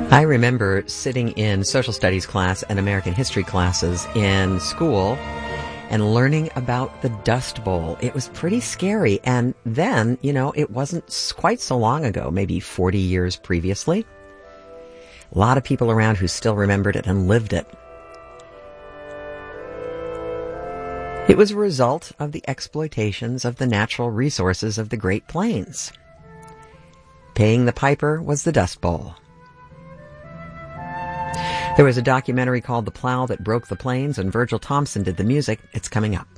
I remember sitting in social studies class and American history classes in school and learning about the Dust Bowl. It was pretty scary. And then, it wasn't quite so long ago, maybe 40 years previously. A lot of people around who still remembered it and lived it. It was a result of the exploitations of the natural resources of the Great Plains. Paying the piper was the Dust Bowl. There was a documentary called The Plow That Broke the Plains, and Virgil Thomson did the music. It's coming up.